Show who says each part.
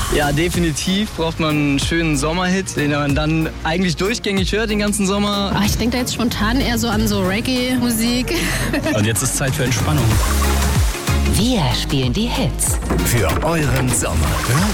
Speaker 1: Ja, definitiv braucht man einen schönen Sommerhit, den man dann eigentlich durchgängig hört den ganzen Sommer.
Speaker 2: Ich denke da jetzt spontan eher so an so Reggae-Musik.
Speaker 3: Und jetzt ist Zeit für Entspannung.
Speaker 4: Wir spielen die Hits
Speaker 5: für euren Sommer.